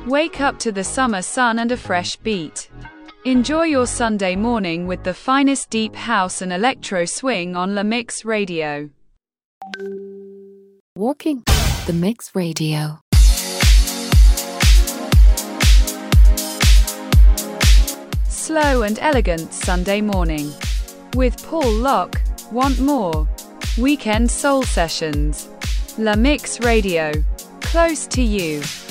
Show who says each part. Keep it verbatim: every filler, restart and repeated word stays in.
Speaker 1: Wake up to the summer sun and a fresh beat. Enjoy your Sunday morning with the finest deep house and electro swing on La Mix Radio.
Speaker 2: Walking the Mix Radio.
Speaker 1: Slow and elegant Sunday morning. With Paul Locke, Want More? Weekend Soul Sessions. La Mix Radio. Close to you.